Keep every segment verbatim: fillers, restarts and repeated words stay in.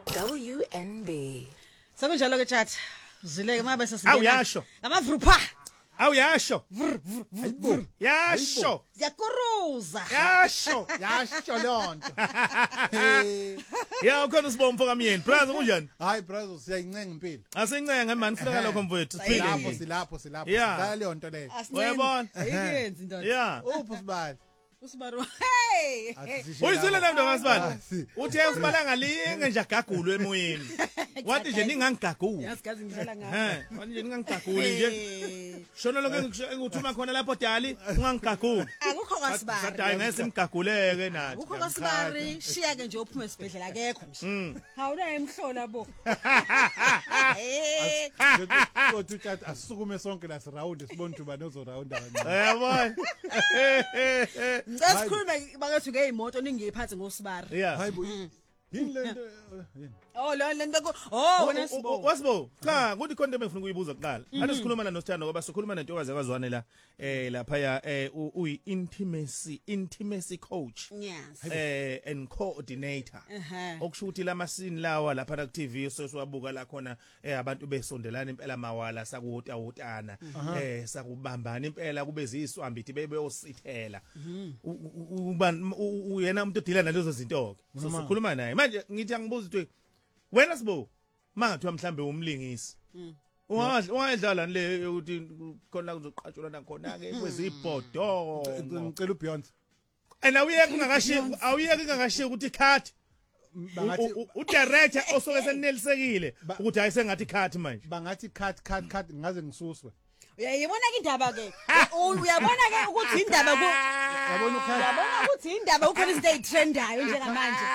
W N B. Sekunjalo ke chat. Zileke mabe sesingena. Awuyasho. Amavrupa. Awuyasho. Yasho. Yakuruza. Yasho. Yasho lonto. Ya ukhona sibomfo kamyeni. Brother kunjani? Hayi brother siyayicenga impilo. Asincenga man ufika lokho mfowethu. Lapho silapho silapho. Dala leyo nto leyo. Uyabona? Ayiyenzi ndoda. Yeah. Uphi sibali? Usibaro. Hey. Uyisule la ndo kasibani. Uthe usibala ngalinge nje agagulwe emoyeni. Wathi nje ningangigaguli. Yasikazi ngidlala ngayo. Eh, wathi nje ningangigaguli nje. Shona lokho engikuthuma khona lapho dali ungangigaguli. Akukho kasibari. Sathi hayi ngeke simgaguleke nathi. Akukho kasibari. Shiya ke nje uphuma esibhedlela akekho nje. Hawuna emhlola bo. Eh. Kodwa chat asisukume sonke la siround sibone ubani ozorawunda kancane. Yabona. Ngasikhuluma bakethi ngeyimoto ningiyiphathe ngosibari. Yeah. Hayibo yini lento yini. Oh lo lento ko oh wena sibo. Wasibo cha kuthi khona bengifuna ukuyibuza kuqala. Ade sikhuluma na noSthando ngoba sikhuluma nentokazi yakwaZwane la eh lapha ya eh uyi intimacy intimacy coach. Yes. Eh and coordinator. Okusho ukuthi lama scene lawa lapha na ku T V sesiwabuka la khona eh abantu besondelana impela mawala sakuwota wotana eh sakubambana impela kube ziswambithi bebe osithela. Ubani uyena umuntu odila nalezo zinto ke. Sikhuluma naye manje ngithi angibuza ukuthi wena sibo mangathiwa mhlambe umlingisi ungadla ungadlala le ukuthi khona kuzoqhatshulana khona ke kwezibhodo ngicela uBeyonce and awuyeke ungakashiya awuyeke ungakashiya ukuthi cut bangathi u director osoke senelisekile ukuthi ayisengathi cut manje bangathi cut cut cut ngaze ngisuswe uyayibona ke indaba ke uyabona ke ukuthi indaba ku yabona ukhathi uyabona ukuthi indaba ukhona izinto ezitrendayo njengamanje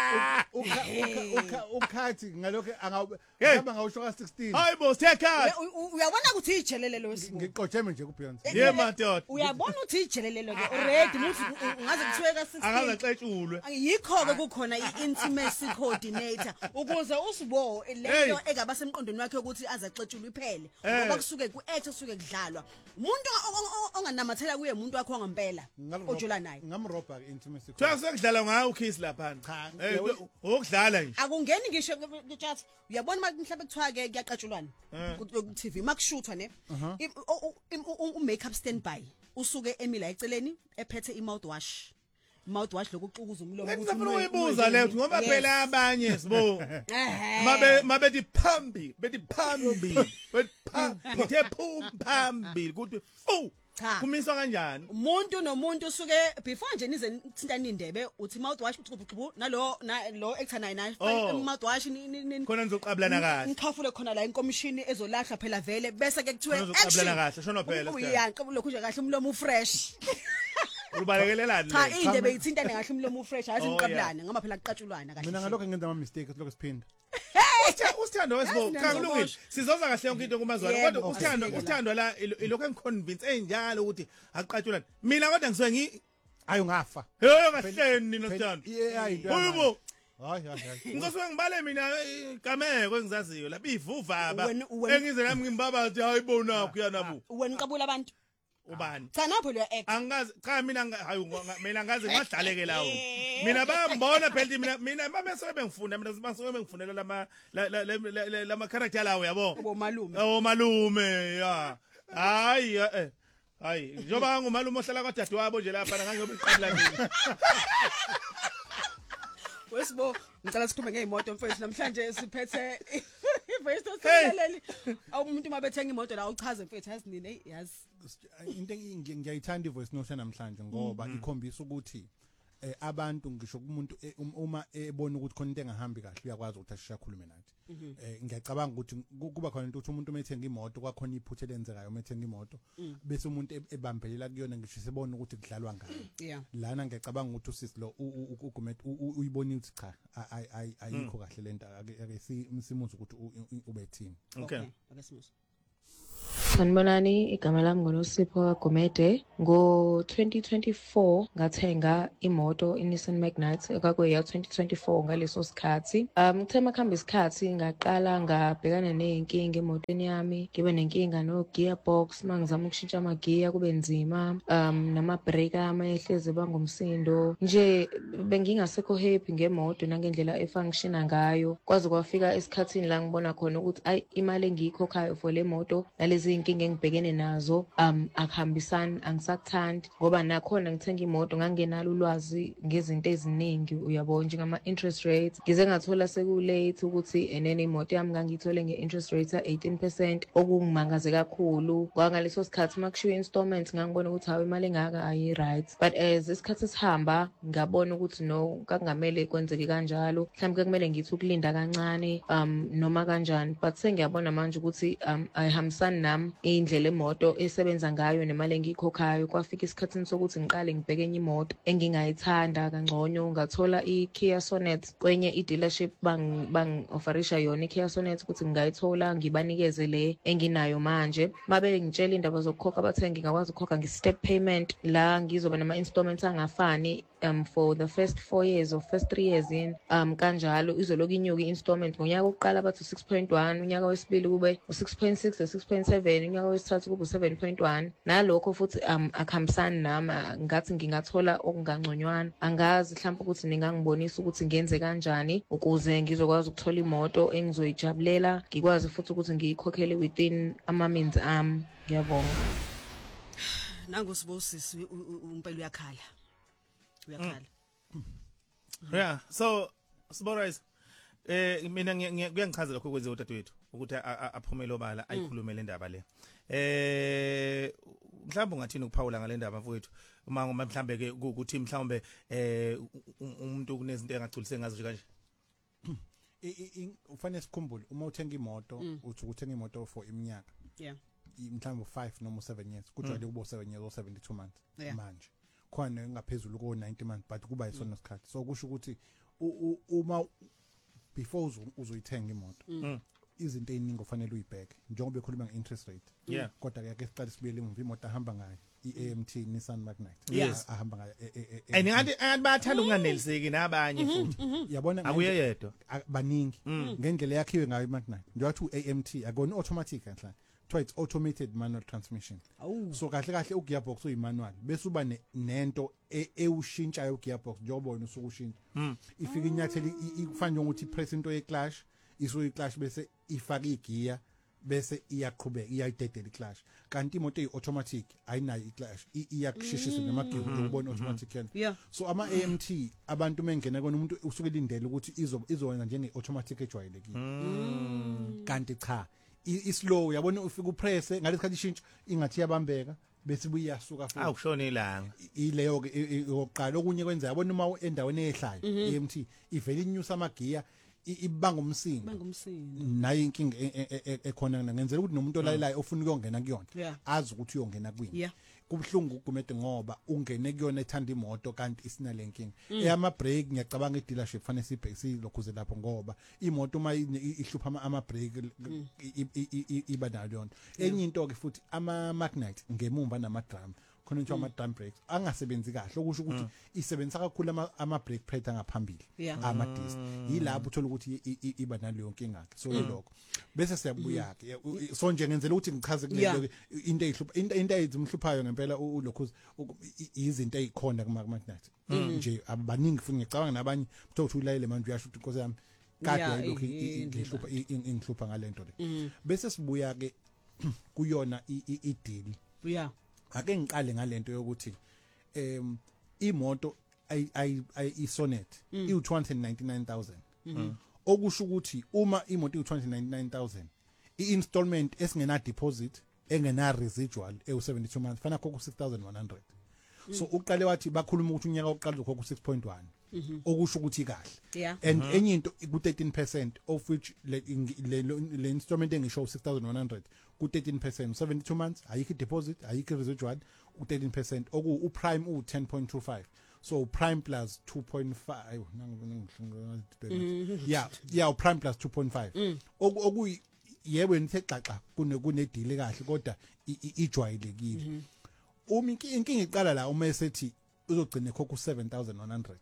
ukhathi ngalokho angaba ngawusho ka sixteen hayibo stay cut uyabona ukuthi ijelelelo wesimo ngiqojeme nje kuBeyonce ye madoda uyabona ukuthi ijelelelo ke already muthi ngaze kuthiwe ka sixteen akazaxetshulwe yikho ke kukhona i-intimacy coordinator ukuze usibo leyo engaba semqondweni wakhe ukuthi azaxetshulwe iphele ngoba kusuke ku-act kusuke kudlalwa umuntu onganamathela kuye umuntu wakho ngempela ojula naye ngamroba intimacy Cha sekudlala ngayo ukiss lapha eh ukudlala nje akungeni ngisho chat uyabona mhlawumbe kuthiwa ke kuyaqatshulwana ku T V makushuthwa ne u makeup standby usuke emila eceleni ephethe i mouthwash mouthwash lokuxukuza umlomo ukuthi ngifuna uyibuza leyo ngoba phela abanye sibo mabe mabe diphambi bediphambi bediphambi phambi ukuthi oh kumiswa kanjani umuntu nomuntu usuke before nje nize thintana indebe uthi mouthwash uxubuxubu nalo lo actor naye naye mouthwash khona nizoqabulana kahle nikhafule khona la inkomishini ezolahla phela vele bese ke kuthiwe nizoqabulana kahle shona phela uyanqabu lokhu nje kahle umlomo fresh ubalekelelani cha indebe ithintane kahle umlomo fresh hayi niqabulane ngoba phela kuqatshulwana kahle mina ngalokho ngenza ama mistakes lokho siphinda uSthando wesibo cha kulungile sizoza kahle yonke into kuMazwane kodwa uSthando uSthando la ilokho engiconvince enjalo ukuthi aqatshulana mina kodwa ngisuke ngi ayo ngafa hey ngahleni nina uSthando hayibo hayi hayi ngisuke ngibale mina igameko engizaziyo lapha ivuvaba engize nami ngimbaba ukuthi hayibona kuyanabu wena qabula abantu ubani cha napho lo act angazi cha mina hayi mina ngazi ngadlaleke lawo mina bayambona phela mina mina bamesoke bengifunda mina basoke bengifunela lama lama character lawo yabo obo malume oh malume ya hayi eh hayi njoba ngumalume ohlala kwadade wabo nje lapha ngangiyobe iqabula mina wesibo ngicela sikhulume ngeimoto mfethu namhlanje siphethe ivoice toseleli awumuntu mabethenga imoto la uchaze mfethu yazi nini yazi into ngiyayithanda ivoice note namhlanje ngoba ikhombisa ukuthi eh abantu ngisho kumuntu uma ebona ukuthi khona into engahambi kahle uyakwazi ukuthi ashisha khulume nathi eh ngiyacabanga ukuthi kuba khona into ukuthi umuntu umethenga imoto kwakhona iphuthe lenzekayo umethenga imoto bese umuntu ebambelela kuyona ngisho sebona ukuthi kudlalwa ngayo lana ngiyacabanga ukuthi usisi lo ugumet uyibona ukuthi cha ayikho kahle lento ake simuzwe ukuthi ube team okay ake simuzwe Sanibonani, igama lami nguNosipho Gomede. Ngo twenty twenty-four ngathenga imoto iNissan Magnite ekwakuya twenty twenty-four ngaleso sikhathi. Um ngithe makhamba isikhathi ngaqala ngabhekana nenkinga emotweni yami, ngibe nenkinga no gearbox, mangizama ukushintsha ama gear kube nzima, um nama brake ami ehleze bangumsindo. Nje bengingasekho happy ngemoto nangendlela efunctiona ngayo. Kwaze kwafika esikhathini la ngibona khona ukuthi ay imali engiyikhokhayo for le moto nalezi inkinga engibhekene nazo um akuhambisani, angisakuthandi ngoba nakhona ngithenga imoto ngangenalo ulwazi ngezinto eziningi, uyabona njengama interest rates. Ngize ngathola sekulate ukuthi enene imoto yami ngangiyithole nge-interest rate ya eighteen percent okungimangaze kakhulu. Ngoba ngaleso sikhathi makushiwo installment ngangibona ukuthi hawe imali engaka ayi right, but as isikhathi sihamba ngabona ukuthi no kangamele kwenzeke kanjalo, mhlawumbe kumele ngithi ukulinda kancane um noma kanjani. But sengiyabona manje ukuthi um ayihambisani nami indlela emoto esebenza ngayo nemali engiyikhokhayo. Kwafika isikhathini sokuthi ngiqale ngibheke enye imoto engingayithanda kangcono. Ngathola i-Kia Sonet kwenye i-dealership bang bang offerisha yona i-Kia Sonet ukuthi ngingayithola ngibanikeze le enginayo manje. Mabe ngitshela indaba zokukhokha abathengi ngakwazi ukukhokha nge-step payment la ngizoba nama installments angafani um for the first four years or first three years in um kanjalo izoloku inyuka i-installment. Ngonyaka wokuqala bathi six point one, unyaka wesibili kube six point six, six point seven, unyaka wesithathu kube seven point one. Nalokho futhi um akuhambisani nami, ngathi ngingathola okungangconywana. Angazi mhlawumbe ukuthi ningangibonisa ukuthi ngenze kanjani ukuze ngizokwazi ukuthola imoto engizoyijabulela, ngikwazi futhi ukuthi ngiyikhokhele within ama means ami. Ngiyabonga. Nangu sibosisi umpela uyakhala. Uyakhala. Yeah, so Siborize eh mina kuyangichaza lokho kwenziwa uDadewethu ukuthi aphumele obala ayikhulume le ndaba le. Eh mhlawumbe ungathini ukuphawula ngale ndaba mfowethu uma ngoma mhlambe ke ukuthi mhlawumbe eh umuntu kunezinto engagculise ngazo nje kanje. Ufanele sikhumbule uma uthenga imoto uthi uthenga imoto for iminyaka. Yeah. Mhlawumbe five noma seven years kujwayele kubo seven years or seventy-two months manje. Khona ngaphezulu ko ninety months but kuba yisona isikhathi. So kusho ukuthi uma before uzoyithenga imoto izinto eziningi ofanele uyibheke njengoba ekhuluma nge-interest rate. Kodwa ke ake siqale sibuyele emuva imoto ahamba ngayo i-A M T Nissan Magnite ahamba ngayo. Eh ningathi bayathanda ukunganeliseki nabanye futhi. Yabona akuye yedwa baningi ngendlela yakhiwe ngayo iMagnite. Ngiyathi u-A M T akona automatic kanhla. It's automated manual transmission. So kahle kahle ugearbox uyimanual bese uba nento ewushintshayo ugearbox njengoba wena usukushintsha. Ifika inyatheli ikufana ukuthi press into ye-clutch, iso i-clutch bese ifaka igear bese iyaqhubeka iyayidedela i-clutch. Kanti imoto eyi-automatic ayinayo i-clutch iyakusheshisa namagear ukubona automatic yana. So ama A M T abantu mengena kona umuntu usuke lindele ukuthi izo izokwenza njenge-automatic ejwayelekile. Kanti cha islow yabona ufika upress ngalesikhathi ishintsha ingathi yabambeka bese buyasuka futhi awukushona ilanga ileyo ke oqala okunye kwenza yabona uma endaweni ehlayo A M T ivela inyusa amagiya ibanga umsindo banga umsindo nayo inkinga ekhona ngenzela ukuthi nomuntu olalelayo ofuna ukuyongena kuyona azi ukuthi uyongena kwini. Kubhlungu uGumede ngoba ungene kuyona ethanda imoto kanti isinale nkinga eyama brake. Ngiyacabanga i-dealership fanele sibhekisi lokhuze lapho ngoba imoto uma ihlupha ama brake iba nayo yona. Enye into ke futhi ama Magnite ngemumva nama drum khona nje ama drum brakes angasebenzi kahle okusho ukuthi isebenzisa kakhulu ama ama brake pad ngaphambili ama disc yilapho uthola ukuthi iba naleyo nkinga ke. So yilokho bese siyabuya ke so nje ngenzela ukuthi ngichaze kulelo into eyihlupha into ezimhluphayo ngempela ulokhuze izinto ezikhona kuma Magnite nje abaningi futhi ngicabanga nabanye uthothi ulayele manje uyasho ukuthi inkosi yami kade lokho ngihlupha ingihlupha ngalento le. Bese sibuya ke kuyona i-deal. Yeah. Ake ngiqale ngalento yokuthi em imoto ay iSonet i two hundred ninety-nine thousand. Okusho ukuthi uma imoto i two hundred ninety-nine thousand i-installment esingena deposit engena residual e seventy-two months fana khokho six thousand one hundred. So uqale wathi bakhuluma ukuthi unyaka oqala uzokhokha six point one. Okusho ukuthi kahle. And enye into ku thirteen percent of which le le installment engisho six thousand one hundred ku thirteen percent seventy-two months ayikho deposit ayikho residual u thirteen percent oku u prime u ten point two five. So prime plus two point five. Yeah, yeah, prime plus two point five. Oku yebo nithe xaxa kune kune deal kahle kodwa ijwayelekile uma inkinga iqala la uma esethi uzogcina ekhokha seven thousand one hundred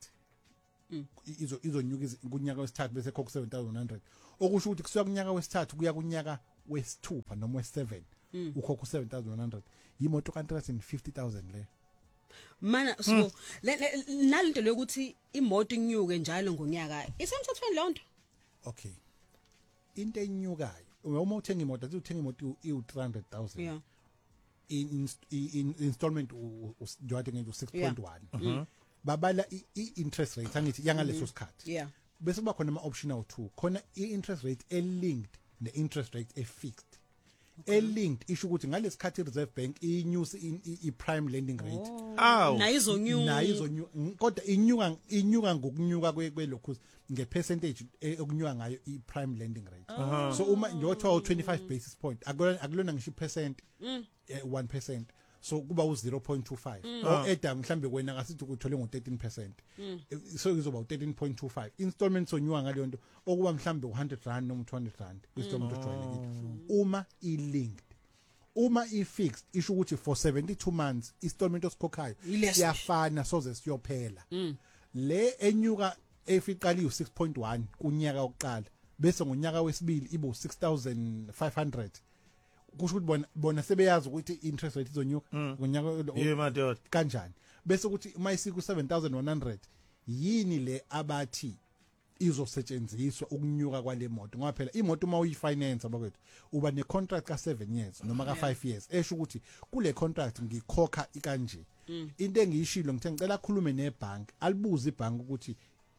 izo izonyuka kunyaka wesithathu bese ekhokha seven thousand one hundred okusho ukuthi kusuka kunyaka wesithathu kuya kunyaka wesithupha noma wes7 ukhokha seven thousand one hundred imoto ka one hundred fifty thousand le mana so nalinto lokuthi imoto inyuke njalo ngonyaka isemthethweni lonto okay into enyukayo uma uthenga imoto athi uthenga imoto i three hundred thousand yeah in in installment udiwade nge six point one babala i interest rate angithi yanga leso sikhathi yeah bese kuba khona ama optional two khona i interest rate e linked ne interest rate e fixed e linked isho ukuthi ngalesikhathi reserve bank inyuse i prime lending rate aw na izonyuka na izonyuka kodwa inyuka inyuka ngokunyuka kwelokhu nge percentage okunyuka ngayo i prime lending rate so uma njotho twenty-five basis point akulona akulona ngisho percent one percent so kuba u zero point two five o eda mhlambe wena ngasithi ukuthole ngo thirteen percent so izoba u thirteen point two five installments onyuka ngale nto okuba mhlambe u one hundred rand noma two hundred rand installment ojwayelekile uma i linked uma i fixed isho ukuthi for seventy-two months installment osikhokhayo iyafana soze siyophela le enyuka efiqali u six point one kunyaka oqala bese ngonyaka wesibili ibo six thousand five hundred kusho ukuthi bona bona sebeyazi ukuthi interest rate izonyuka ngonyaka yebo madoda kanjani bese ukuthi uma isiku seven thousand one hundred yini le abathi izosetshenziswa ukunyuka kwale moto ngoba phela imoto uma uyifinance abakwethu uba ne contract ka seven years noma ka five years esho ukuthi kule contract ngikhokha ikanje into engiyishilo ngithe ngicela akhulume nebhanki alibuza ibhanki ukuthi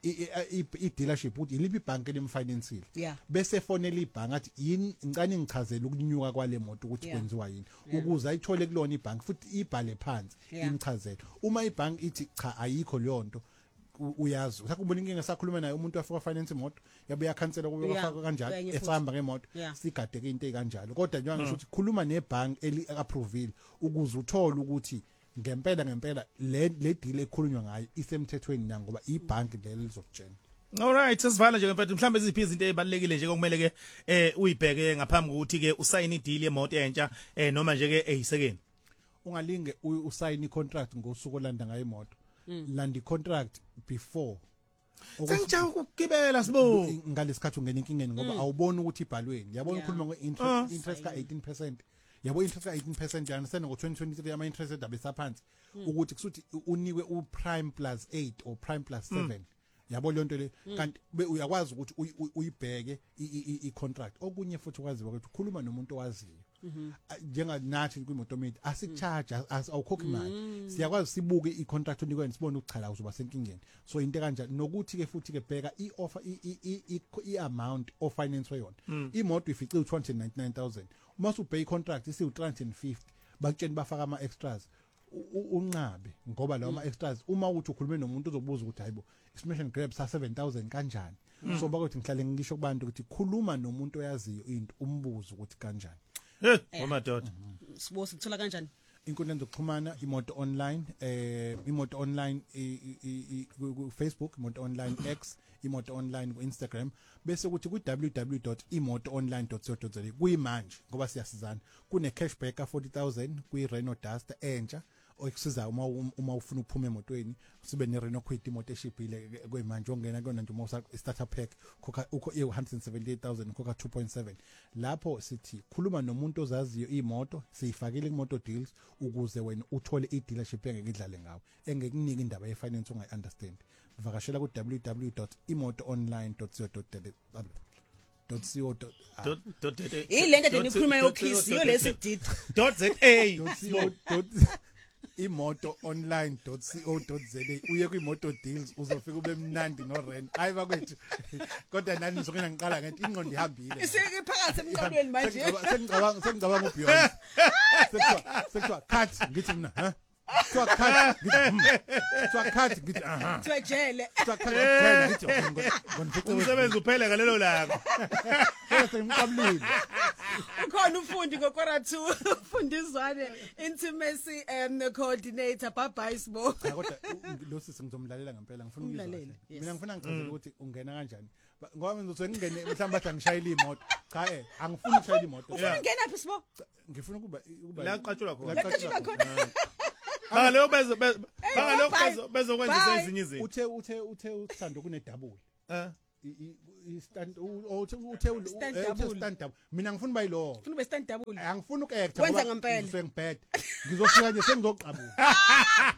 i dealership ukuthi iliphi ibhanki elimfinanceile bese efonela ibhanki athi yini ngicane ngichazela ukunyuka kwale moto ukuthi kwenziwa yini ukuze ayithole kulona ibhanki futhi ibhale phansi imchazela uma ibhanki ithi cha ayikho leyo nto uyazi usakubona inkinga sakhuluma naye umuntu afika finance imoto yabe yakhansela kuyofaka kanjalo esihamba ngemoto sigadeke into ekanjalo kodwa njengoba ngisho ukuthi khuluma nebhanki eli approvile ukuze uthole ukuthi ngempela ngempela le le deal ekhulunywa ngayo isemthethweni na ngoba ibhanki leli lizokutshela. All right, sesivala nje ngempela mhlambe iziphi izinto ezibalekile nje okumele ke eh uyibheke ngaphambi kokuthi ke usayine ideal yemoto entsha eh noma nje ke eyisekeni. Ungalinge usayine icontract ngosuku olanda ngayo imoto. Landa icontract before Sengijaya ukugibela sibo ngalesikhathi ungena inkingeni ngoba awuboni ukuthi ibhalweni yabona ukhuluma nge interest ka eighteen percent yabo interest ka eighteen percent yana ngo twenty twenty-three ama interest rate abesaphansi ukuthi kusuthi unikwe u prime plus eight or prime plus seven yabo le nto le kanti uyakwazi ukuthi uyibheke i contract okunye futhi ukwazi ukuthi ukhuluma nomuntu owaziyo njenga nathi kwimoto methi asikucharge awukhokhi imali siyakwazi sibuke i contract onikweni sibone ukuchala uzoba senkingeni so into kanjani nokuthi ke futhi ke bheka i offer i amount of finance yona imoto ifice u two hundred ninety-nine thousand uma usubheka i contract isi u three hundred fifty bakutsheni bafaka ama extras unqabe ngoba lawo ama extras uma uthi ukhulume nomuntu uzobuza ukuthi hayibo estimation grab sa seven thousand kanjani so bakuthi ngihlale ngisho kubantu ukuthi khuluma nomuntu oyaziyo into umbuzo ukuthi kanjani. Eh madoda sibo sikuthola kanjani inkundla zokuxhumana imoto online eh imoto online ku Facebook imoto online X imoto online ku Instagram bese ukuthi ku w w w dot imoto online dot co dot za kuyimanje ngoba siyasizana kune cashback ka forty thousand kwi Renault Duster entsha okusiza uma uma ufuna ukuphuma emotweni sibe ne Renault Kwid imoto eshibhile kwemanje ongena kuyona nje uma starter pack khokha ukho one hundred seventy-eight thousand khokha two point seven lapho sithi khuluma nomuntu ozaziyo imoto siyifakile imoto deals ukuze wena uthole i dealership engeke idlale ngawo engekunika indaba ye finance ongayi understand vakashela ku w w w dot imoto online dot co dot za ilento enikhuluma yokhisi yo lesididi .za imoto online dot co dot za uye kwimoto deals uzofika ube mnandi no Ren hayi bakwethu kodwa nani ngizokena ngiqala ngento ingqondo ihambile isike phakathi emqondweni manje sengicabanga sengicabanga ubeyond sekuthiwa sekuthiwa cut ngithi mina ha so cut ngithi so cut ngithi aha twejele so cut ngithi ngithi umsebenzi uphele ngalelo langa sengimqabulile ukhona ufundi ngokora two ufundizwane intimacy um coordinator bye sibo. Cha kodwa lo sisi ngizomlalela ngempela ngifuna ukuzwa. Umlaleli, yes. Mina ngifuna ngichazele ukuthi ungena kanjani. Ba- Ngoba ngizothi ngingene mhlawumbe bathi angishayile imoto. Cha eh angifuni ukushayela imoto. Ufuna ungena phi sibo? Ngifuna ukuba ukuba La qatshulwa khona. La qatshulwa khona. Bangalo bezo bangalo bye. bezo bezokwenza Bye. ezinye izinto. Uthe uthe uthe uthando kune double. Eh. I stand uthe uthe Stand uthe double. stand double. Mina ngifuna bayilo. Ufuna ube stand double. Angifuni ukecta. Wenza ngempela. Ngizofika nje sengizoqabula.